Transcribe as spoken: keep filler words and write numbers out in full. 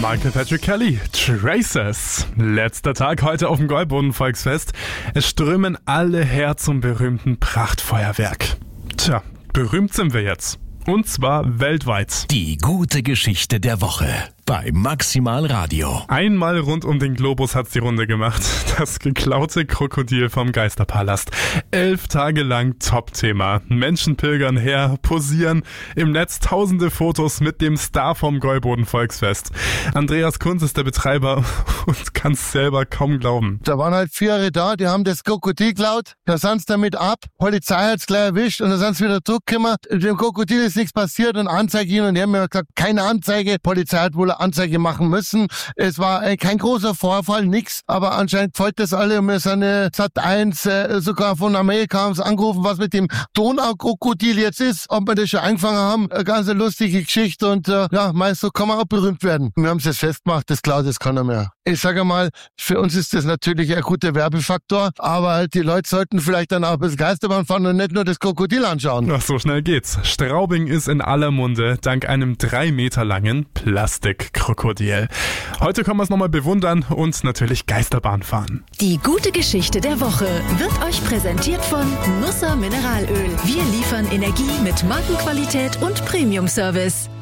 Michael Patrick Kelly, Traces. Letzter Tag heute auf dem Gäuboden-Volksfest. Es strömen alle her zum berühmten Prachtfeuerwerk. Tja, berühmt sind wir jetzt. Und zwar weltweit. Die gute Geschichte der Woche bei Maximal Radio. Einmal rund um den Globus hat's die Runde gemacht. Das geklaute Krokodil vom Geisterpalast. Elf Tage lang Top-Thema. Menschen pilgern her, posieren. Im Netz tausende Fotos mit dem Star vom Gäuboden-Volksfest. Andreas Kunz ist der Betreiber und kann's selber kaum glauben. Da waren halt vier da, die haben das Krokodil geklaut. Da sind sie damit ab. Polizei hat's gleich erwischt und dann sind sie wieder zurückgekommen. Dem Krokodil ist nichts passiert und Anzeige hin und her. Wir haben gesagt, keine Anzeige. Polizei hat wohl eine Anzeige machen müssen. Es war äh, kein großer Vorfall, nix. Aber anscheinend folgt das alle. Und wir sind äh, Sat eins, äh, sogar von Amerika haben sie angerufen, was mit dem Donaukrokodil jetzt ist. Ob wir das schon eingefangen haben. Eine ganz lustige Geschichte und äh, ja, meist so kann man auch berühmt werden. Wir haben es jetzt festgemacht, das klaut jetzt keiner mehr. Ich sage mal, für uns ist das natürlich ein guter Werbefaktor, aber die Leute sollten vielleicht dann auch ein bisschen Geisterbahn fahren und nicht nur das Krokodil anschauen. Ach, so schnell geht's. Straubing ist in aller Munde dank einem drei Meter langen Plastikkrokodil. Heute können wir es nochmal bewundern und natürlich Geisterbahn fahren. Die gute Geschichte der Woche wird euch präsentiert von Nusser Mineralöl. Wir liefern Energie mit Markenqualität und Premium-Service.